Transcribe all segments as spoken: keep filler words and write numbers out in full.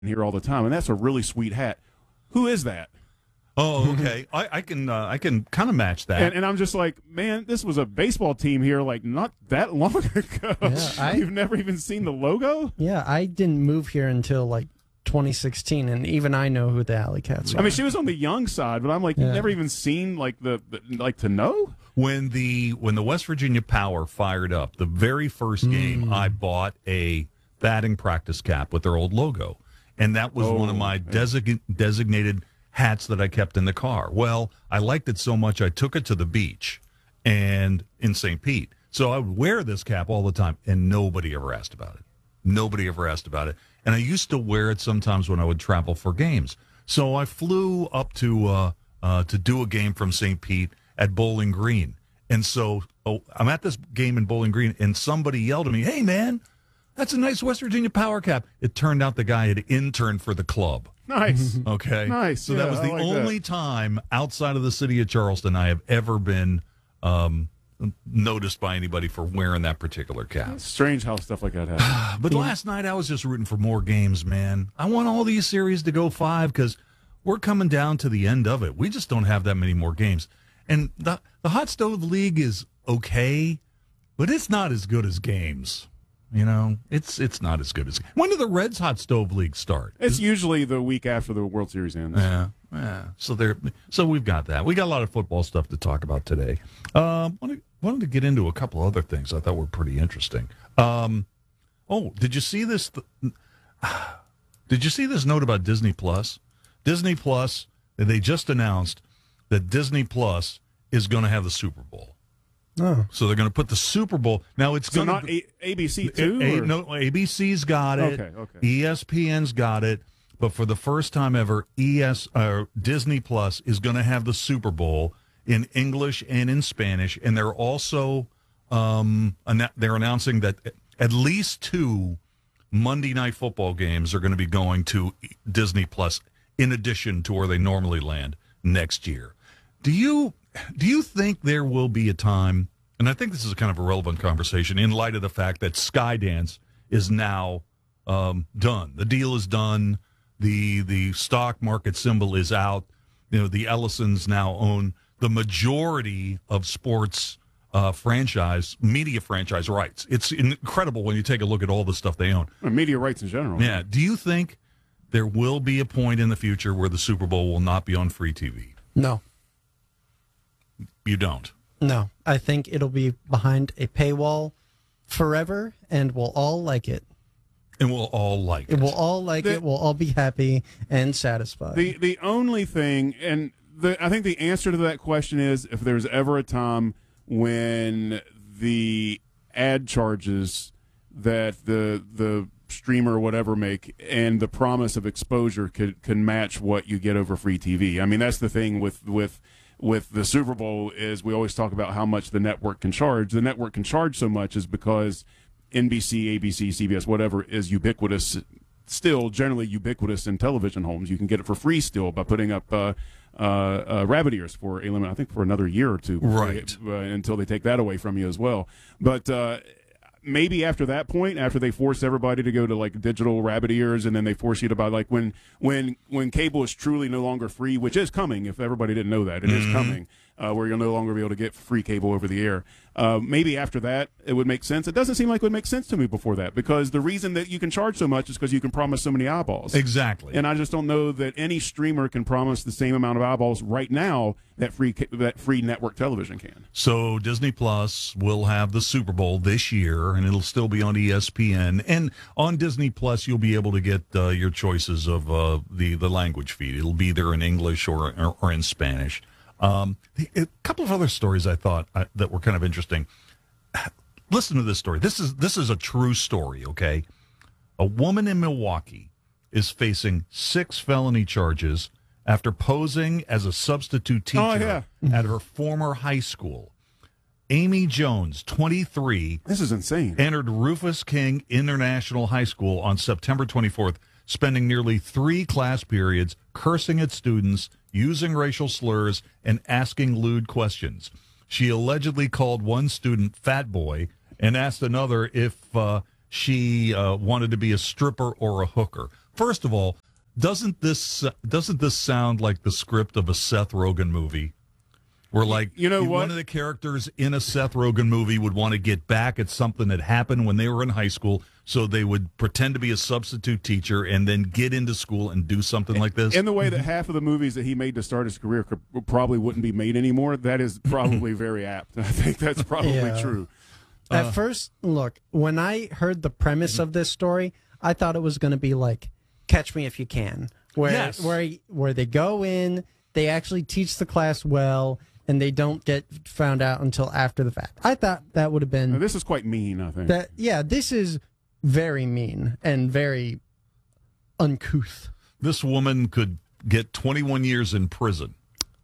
here all the time, and that's a really sweet hat. Who is that? Oh, okay. I, I can uh, I can kind of match that. And, and I'm just like, man, this was a baseball team here like not that long ago. Yeah, I- You've never even seen the logo? Yeah, I didn't move here until like twenty sixteen, and even I know who the Alley Cats are. I mean, she was on the young side, but I'm like, Yeah. you've never even seen like the, the like to know? When the when the West Virginia Power fired up, the very first game, Mm. I bought a batting practice cap with their old logo, and that was Oh, one of my yeah. design, designated hats that I kept in the car. Well, I liked it so much I took it to the beach and in Saint Pete. So I would wear this cap all the time, and nobody ever asked about it. Nobody ever asked about it. And I used to wear it sometimes when I would travel for games. So I flew up to uh, uh, to do a game from Saint Pete at Bowling Green. And so oh, I'm at this game in Bowling Green, and somebody yelled at me, "Hey, man, that's a nice West Virginia Power cap." It turned out the guy had interned for the club. Nice. Okay. Nice. So Yeah, that was I the like only that. time outside of the city of Charleston I have ever been um, noticed by anybody for wearing that particular cap. Strange how stuff like that happens. But last night I was just rooting for more games, man. I want all these series to go five because we're coming down to the end of it. We just don't have that many more games. And the, the Hot Stove League is okay, but it's not as good as games. You know, it's it's not as good as. When do the Reds Hot Stove League start? It's usually the week after the World Series ends. Yeah, yeah. So there, so we've got that. We got a lot of football stuff to talk about today. Um, wanted, wanted to get into a couple other things I thought were pretty interesting. Um, oh, did you see this? Th- did you see this note about Disney Plus? Disney Plus. They just announced that Disney Plus is going to have the Super Bowl. Oh. So they're going to put the Super Bowl. Now it's So going not to A- ABC too? A, or- no, A B C's got it. Okay, okay. E S P N's got it. But for the first time ever, E S uh, Disney Plus is going to have the Super Bowl in English and in Spanish, and they're also um, anna- they're announcing that at least two Monday Night Football games are going to be going to Disney Plus in addition to where they normally land next year. Do you do you think there will be a time? And I think this is a kind of a relevant conversation in light of the fact that Skydance is now um, done. The deal is done. The the stock market symbol is out. You know, the Ellisons now own the majority of sports uh, franchise, media franchise rights. It's incredible when you take a look at all the stuff they own. Or media rights in general. Yeah. Do you think there will be a point in the future where the Super Bowl will not be on free T V? No, You don't. no. I think it'll be behind a paywall forever, and we'll all like it. And we'll all like it. It will all like The- it. We'll all be happy and satisfied. The the only thing, and the I think the answer to that question is if there's ever a time when the ad charges that the the streamer or whatever make and the promise of exposure could can match what you get over free T V. I mean, that's the thing with with with the Super Bowl is we always talk about how much the network can charge. The network can charge so much is because N B C, A B C, C B S, whatever is ubiquitous, still generally ubiquitous in television homes. You can get it for free still by putting up uh, uh, uh, rabbit ears for a limit, I think for another year or two. before Right. they- uh, until they take that away from you as well. But uh, maybe after that point, after they force everybody to go to like digital rabbit ears, and then they force you to buy like when when when cable is truly no longer free, which is coming. If everybody didn't know that, it is coming. Uh, where you'll no longer be able to get free cable over the air. Uh, maybe after that, it would make sense. It doesn't seem like it would make sense to me before that, because the reason that you can charge so much is because you can promise so many eyeballs. Exactly. And I just don't know that any streamer can promise the same amount of eyeballs right now that free ca- that free network television can. So Disney Plus will have the Super Bowl this year, and it'll still be on E S P N. And on Disney Plus, you'll be able to get uh, your choices of uh, the the language feed. It'll be either in English or or, or in Spanish. Um, the, a couple of other stories I thought uh, that were kind of interesting. Listen to this story. This is this is a true story. Okay, a woman in Milwaukee is facing six felony charges after posing as a substitute teacher Oh, yeah. at her former high school. Amy Jones, twenty-three, This is insane. entered Rufus King International High School on September twenty-fourth, spending nearly three class periods cursing at students, using racial slurs, and asking lewd questions. She allegedly called one student fat boy and asked another if uh, she uh, wanted to be a stripper or a hooker. First of all, doesn't this doesn't this sound like the script of a Seth Rogen movie? Where, like, you know what? One of the characters in a Seth Rogen movie would want to get back at something that happened when they were in high school, so they would pretend to be a substitute teacher and then get into school and do something like this. In the way that half of the movies that he made to start his career could, probably wouldn't be made anymore, that is probably very apt. I think that's probably Yeah. true. At Uh, first, look, when I heard the premise of this story, I thought it was going to be like Catch Me If You Can, where Yes. where where they go in, they actually teach the class well, and they don't get found out until after the fact. I thought that would have been Now, this is quite mean, I think. that. Yeah, this is very mean and very uncouth. This woman could get twenty-one years in prison.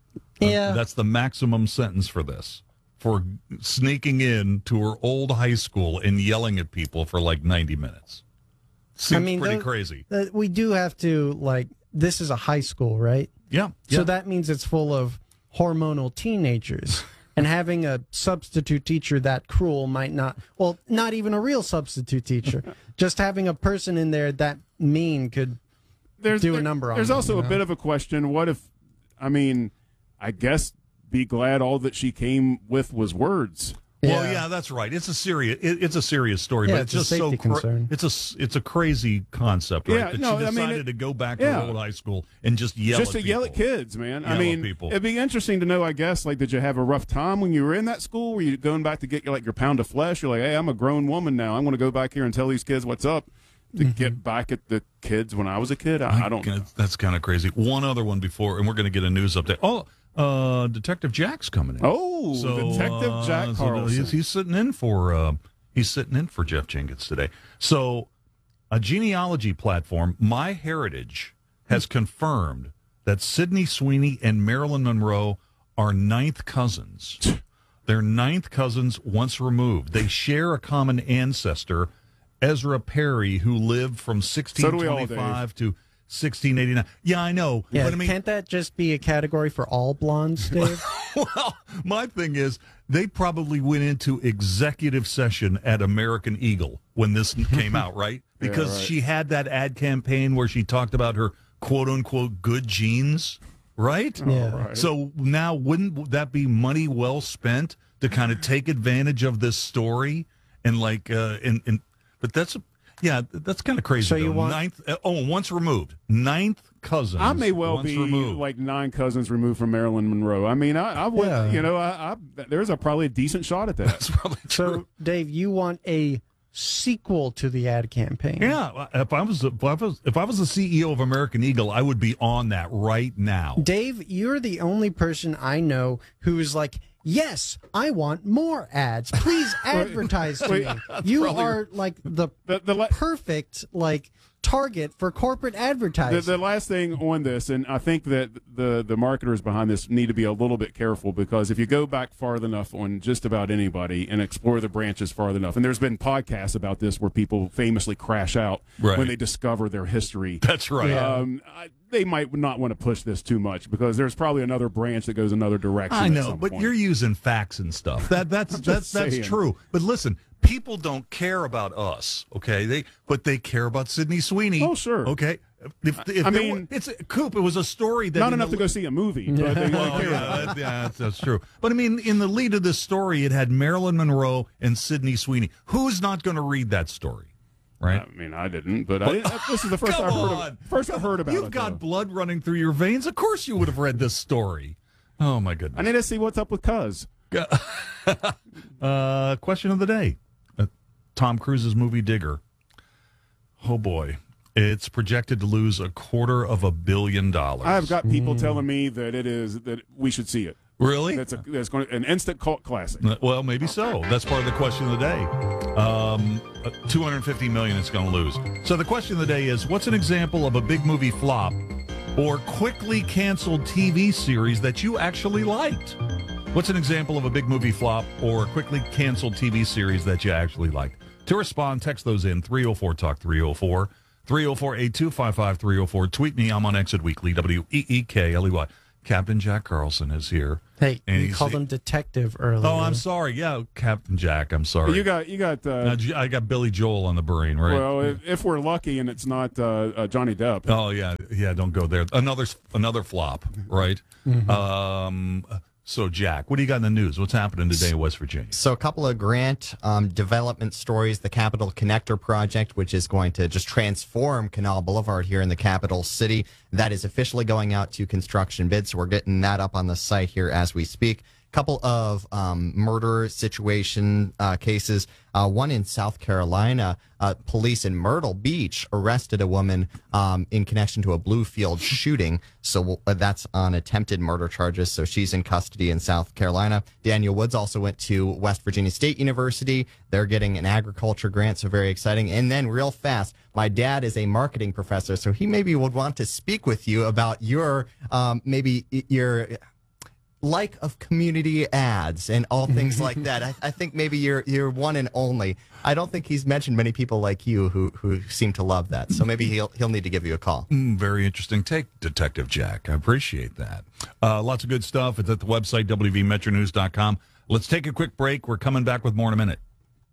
Yeah, That's the maximum sentence for this. For sneaking in to her old high school and yelling at people for like ninety minutes. Seems I mean, pretty those- crazy. uh, we do have to, like, this is a high school, right? Yeah. So yeah. that means it's full of hormonal teenagers. And having a substitute teacher that cruel might not, well, not even a real substitute teacher. Just having a person in there that mean could there's, do a there- number on There's them, also you a know? bit of a question. What if, I mean, I guess be glad all that she came with was words. Well, yeah, that's right. It's a serious. It, it's a serious story, Yeah, but it's it's, a just so. safety concern. It's a. s- It's a crazy concept, right? Yeah, that no, she I mean, decided it- to go back yeah. to her old high school and just yell Just at to yell at people. kids, man. Yell I at mean, people. it'd be interesting to know, I guess, like, did you have a rough time when you were in that school? Were you going back to get, like, your pound of flesh? You're like, hey, I'm a grown woman now. I'm going to go back here and tell these kids what's up to Mm-hmm. get back at the kids when I was a kid. I, I don't know. That's kind of crazy. One other one before, and we're going to get a news update. Oh, uh, Detective Jack's coming in. Oh, So, Detective uh, Jack so Carlson. he's, he's sitting in for uh, he's sitting in for Jeff Jenkins today. So, a genealogy platform, MyHeritage, has confirmed that Sydney Sweeney and Marilyn Monroe are ninth cousins. They're ninth cousins once removed. They share a common ancestor, Ezra Perry, who lived from sixteen twenty-five to sixteen eighty-nine. Yeah, I know. Yeah, but I mean, can't that just be a category for all blondes, Dave? well, my thing is, they probably went into executive session at American Eagle when this came out, right? Because right. she had that ad campaign where she talked about her quote unquote good genes, right? Yeah. right. So now, wouldn't that be money well spent to kind of take advantage of this story and like, uh, and, and but that's, yeah, that's kind of crazy. So you though. want- ninth? uh, Oh, once removed, ninth cousins. I may well once be removed. like nine cousins removed from Marilyn Monroe. I mean, I, I would, Yeah. you know, I, I there's a probably a decent shot at that. That's probably true. So, Dave, you want a sequel to the ad campaign? Yeah, if I was if I was if I was the C E O of American Eagle, I would be on that right now. Dave, you're the only person I know who is like, yes, I want more ads. Please advertise to me. You probably- are like the, The, the, la- perfect like target for corporate the, advertising. the last thing on this, and I think that the the marketers behind this need to be a little bit careful, because if you go back far enough on just about anybody and explore the branches far enough, and there's been podcasts about this where people famously crash out Right. when they discover their history. That's right. Yeah. Um, I, they might not want to push this too much, because there's probably another branch that goes another direction. I at know, some but point. you're using facts and stuff. That that's that's that's saying. true. But listen, people don't care about us, okay? They but they care about Sydney Sweeney. Oh, sure. Okay. If, if I there mean- were- it's Coop. It was a story that not in enough the- to go see a movie. But they, they Well, care. yeah, that- yeah, that's, that's true. But I mean, in the lead of this story, it had Marilyn Monroe and Sydney Sweeney. Who's not going to read that story, right? I mean, I didn't, but I didn't, this is the first Come I've heard on. of. First I've heard about You've it. got though. blood running through your veins. Of course, you would have read this story. Oh my goodness. I need to see what's up with Cuz. Uh, question of the day: uh, Tom Cruise's movie Digger. Oh boy, it's projected to lose a quarter of a billion dollars. I've got people telling me that it is that we should see it. really. That's a that's going to, an instant cult classic. Uh, Well, maybe so. That's part of the question of the day. Um, uh, two hundred fifty million it's going to lose. So the question of the day is, what's an example of a big movie flop or quickly canceled T V series that you actually liked? What's an example of a big movie flop or quickly canceled T V series that you actually liked? To respond, text those in three oh four talk three oh four, three oh four, eight two five five, three oh four. Tweet me. I'm on Exit Weekly, W E E K L E Y. Captain Jack Carlson is here. Hey, And you he's- called him detective earlier. Oh, I'm sorry. Yeah, Captain Jack. I'm sorry. You got you got. Uh, Now, J- I got Billy Joel on the brain, right? well, if, if we're lucky and it's not uh, uh, Johnny Depp. Oh yeah, yeah. Don't go there. Another another flop, right? Mm-hmm. Um. So Jack, what do you got in the news? What's happening today in West Virginia? So a couple of grant um, development stories. The Capital Connector Project, which is going to just transform Canal Boulevard here in the capital city, that is officially going out to construction bids. So we're getting that up on the site here as we speak. Couple of um, murder situation uh, cases. Uh, one in South Carolina, uh, police in Myrtle Beach arrested a woman um, in connection to a Bluefield shooting. So uh, that's on attempted murder charges. So she's in custody in South Carolina. Daniel Woods also went to West Virginia State University. They're getting an agriculture grant, so very exciting. And then real fast, my dad is a marketing professor, so he maybe would want to speak with you about your um, maybe your like of community ads and all things like that. I, I think maybe you're you're one and only. I don't think he's mentioned many people like you who who seem to love that. So maybe he'll he'll need to give you a call. Mm, very interesting take, Detective Jack. I appreciate that. Uh, lots of good stuff. It's at the website w v metro news dot com. Let's take a quick break. We're coming back with more in a minute.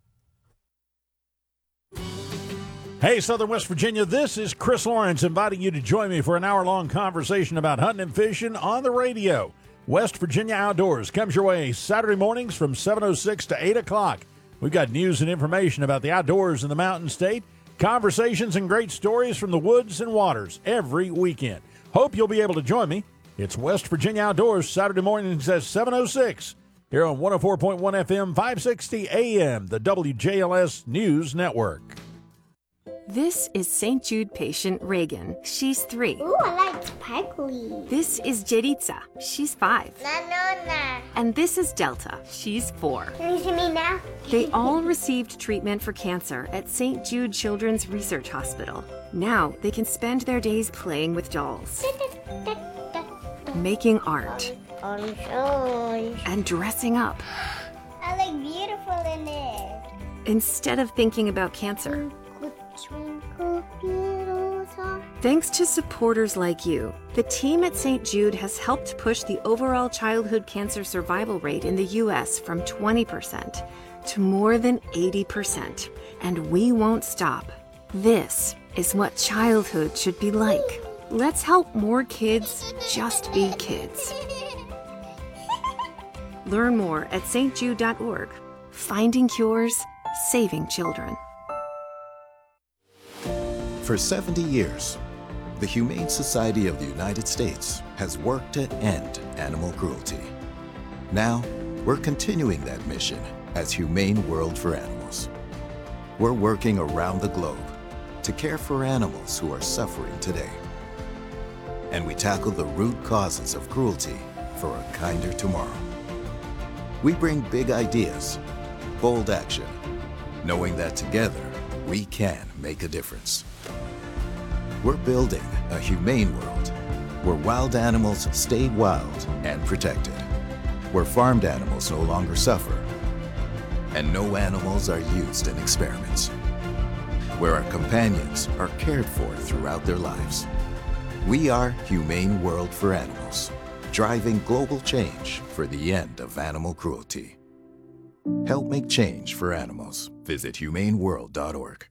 Hey, Southern West Virginia, this is Chris Lawrence inviting you to join me for an hour-long conversation about hunting and fishing on the radio. West Virginia Outdoors comes your way Saturday mornings from seven oh six to eight o'clock. We've got news and information about the outdoors in the Mountain State, conversations and great stories from the woods and waters every weekend. Hope you'll be able to join me. It's West Virginia Outdoors Saturday mornings at seven oh six here on one oh four point one F M, five sixty A M, the W J L S News Network. This is Saint Jude patient Reagan. She's three. Ooh, I like sparkly. This is Jeritza. She's five. Na, no, na. And this is Delta. She's four. Can you see me now? They all received treatment for cancer at Saint Jude Children's Research Hospital. Now they can spend their days playing with dolls, making art, Orange, orange. and dressing up I look beautiful in it. instead of thinking about cancer. Twinkle, little star. Thanks to supporters like you, the team at Saint Jude has helped push the overall childhood cancer survival rate in the U S from twenty percent to more than eighty percent. And we won't stop. This is what childhood should be like. Let's help more kids just be kids. Learn more at s t jude dot org. Finding cures, saving children. For seventy years, the Humane Society of the United States has worked to end animal cruelty. Now, we're continuing that mission as Humane World for Animals. We're working around the globe to care for animals who are suffering today. And we tackle the root causes of cruelty for a kinder tomorrow. We bring big ideas, bold action, knowing that together we can make a difference. We're building a humane world where wild animals stay wild and protected, where farmed animals no longer suffer, and no animals are used in experiments, where our companions are cared for throughout their lives. We are Humane World for Animals, driving global change for the end of animal cruelty. Help make change for animals. Visit humane world dot org.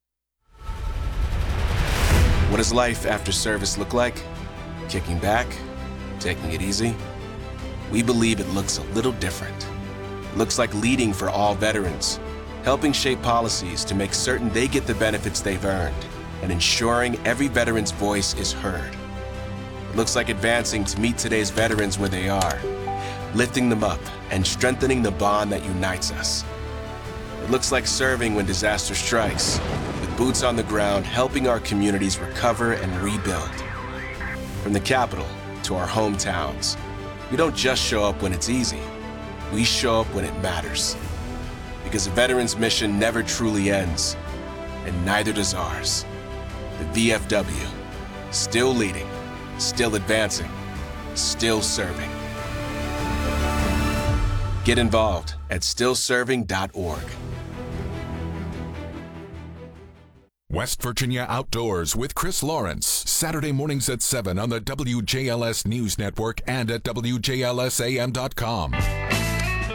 What does life after service look like? Kicking back? Taking it easy? We believe it looks a little different. It looks like leading for all veterans, helping shape policies to make certain they get the benefits they've earned, and ensuring every veteran's voice is heard. It looks like advancing to meet today's veterans where they are, lifting them up and strengthening the bond that unites us. It looks like serving when disaster strikes, with boots on the ground helping our communities recover and rebuild. From the capital to our hometowns, we don't just show up when it's easy, we show up when it matters. Because a veteran's mission never truly ends, and neither does ours. The V F W, still leading, still advancing, still serving. Get involved at still serving dot org. West Virginia Outdoors with Chris Lawrence, Saturday mornings at seven on the W J L S News Network and at W J L S A M dot com.